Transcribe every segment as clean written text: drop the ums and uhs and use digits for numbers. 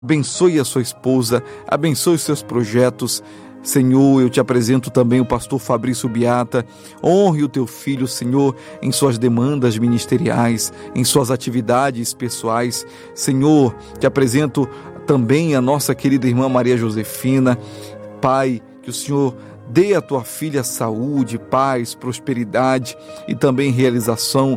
Abençoe a sua esposa, abençoe os seus projetos. Senhor, eu te apresento também o pastor Fabrício Biata. Honre o teu filho, Senhor, em suas demandas ministeriais, em suas atividades pessoais. Senhor, te apresento também a nossa querida irmã Maria Josefina. Pai, que o Senhor dê à tua filha saúde, paz, prosperidade e também realização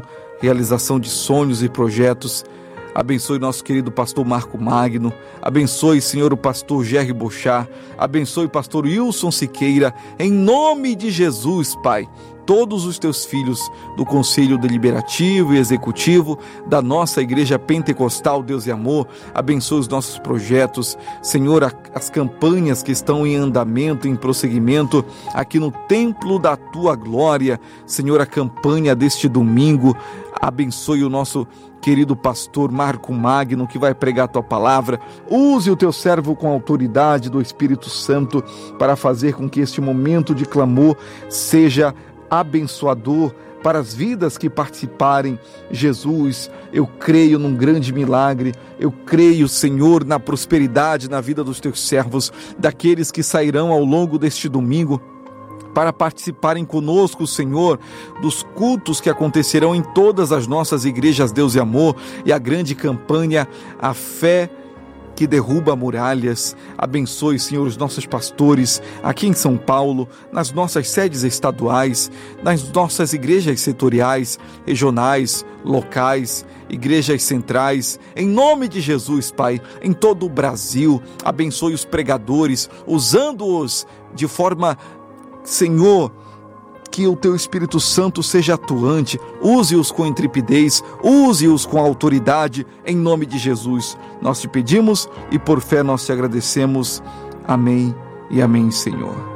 de sonhos e projetos. Abençoe nosso querido pastor Marco Magno, abençoe, Senhor, o pastor Gerry Bochá, abençoe o pastor Wilson Siqueira, em nome de Jesus, Pai. Todos os teus filhos do Conselho Deliberativo e Executivo da nossa Igreja Pentecostal Deus e Amor, abençoe os nossos projetos, Senhor, as campanhas que estão em andamento, em prosseguimento, aqui no Templo da Tua Glória, Senhor, a campanha deste domingo, abençoe o nosso querido pastor Marco Magno, que vai pregar a tua palavra. Use o teu servo com a autoridade do Espírito Santo para fazer com que este momento de clamor seja abençoador para as vidas que participarem. Jesus, eu creio num grande milagre, eu creio, Senhor, na prosperidade na vida dos teus servos, daqueles que sairão ao longo deste domingo para participarem conosco, Senhor, dos cultos que acontecerão em todas as nossas igrejas Deus e Amor, e a grande campanha A Fé que Derruba Muralhas. Abençoe, Senhor, os nossos pastores aqui em São Paulo, nas nossas sedes estaduais, nas nossas igrejas setoriais, regionais, locais, igrejas centrais, em nome de Jesus, Pai, em todo o Brasil. Abençoe os pregadores, usando-os de forma, Senhor, que o teu Espírito Santo seja atuante, use-os com intrepidez, use-os com autoridade, em nome de Jesus. Nós te pedimos e por fé nós te agradecemos. Amém e amém, Senhor.